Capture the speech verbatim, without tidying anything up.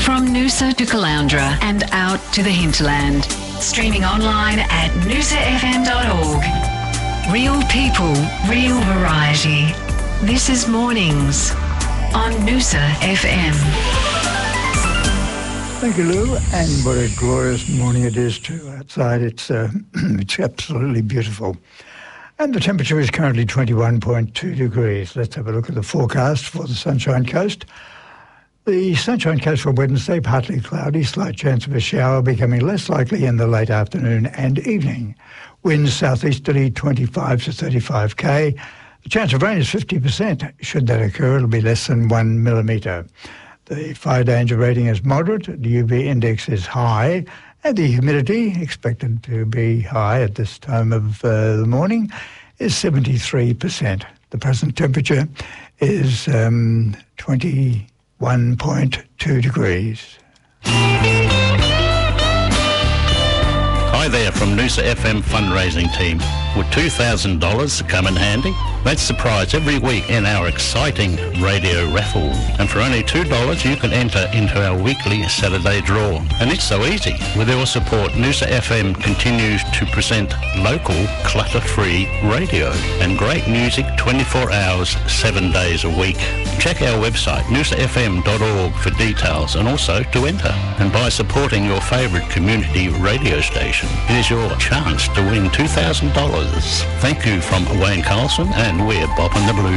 From Noosa to Caloundra and out to the hinterland. Streaming online at noosa f m dot org. Real people, real variety. This is Mornings on Noosa F M. Thank you, Lou. And what a glorious morning it is too. Outside, it's uh, it's absolutely beautiful. And the temperature is currently twenty-one point two degrees. Let's have a look at the forecast for the Sunshine Coast. The Sunshine Coast for Wednesday, partly cloudy, slight chance of a shower, becoming less likely in the late afternoon and evening. Winds southeasterly twenty-five to thirty-five k. The chance of rain is fifty percent. Should that occur, it'll be less than one millimetre. The fire danger rating is moderate, the U V index is high, and the humidity, expected to be high at this time of uh, the morning, is seventy-three percent. The present temperature is um, twenty-one point two degrees. Hi there from Noosa F M fundraising team. Would two thousand dollars come in handy? That's the prize every week in our exciting radio raffle. And for only two dollars you can enter into our weekly Saturday draw. And it's so easy. With your support, Noosa F M continues to present local, clutter-free radio and great music twenty-four hours, seven days a week. Check our website, noosa f m dot org, for details and also to enter. And by supporting your favourite community radio station, it is your chance to win two thousand dollars. Thank you from Wayne Carlson, and we're Bob and the Blue.